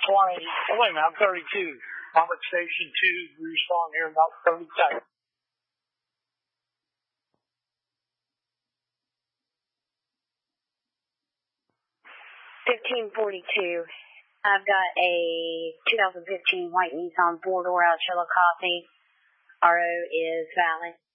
20. Oh, wait a minute, I'm 32. I'm at Station 2, respawn here in about 30 seconds. I've got a 2015 white Nissan 4-door out of Chillicothe. RO is valid.